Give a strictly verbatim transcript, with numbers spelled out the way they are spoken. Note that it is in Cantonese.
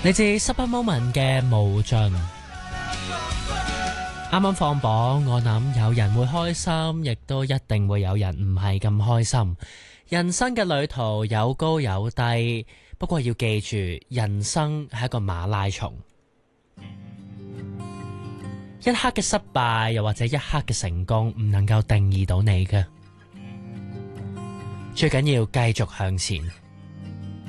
嚟自 Super Moment 嘅無盡。啱啱放榜，我諗有人會開心，亦都一定會有人唔係咁開心。人生嘅旅途有高有低，不過要記住，人生係一個馬拉松。一刻嘅失敗，又或者一刻嘅成功，唔能夠定義到你嘅。最緊要繼續向前。